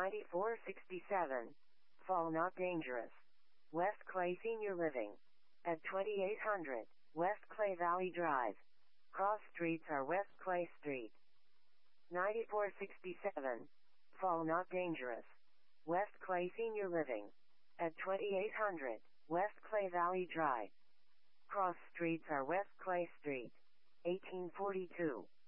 9467. Fall Not Dangerous. West Clay Senior Living. At 2800 West Clay Valley Drive. Cross streets are West Clay Street. 9467. Fall Not Dangerous. West Clay Senior Living. At 2800 West Clay Valley Drive. Cross streets are West Clay Street. 1842.